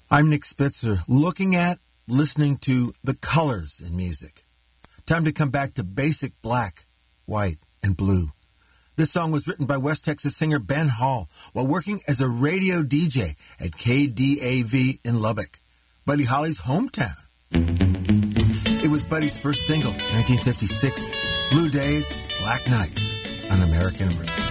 I'm Nick Spitzer, looking at, listening to the colors in music. Time to come back to basic black, white, and blue. This song was written by West Texas singer Ben Hall while working as a radio DJ at KDAV in Lubbock, Buddy Holly's hometown. It was Buddy's first single, 1956, Blue Days, Black Nights on American Roots.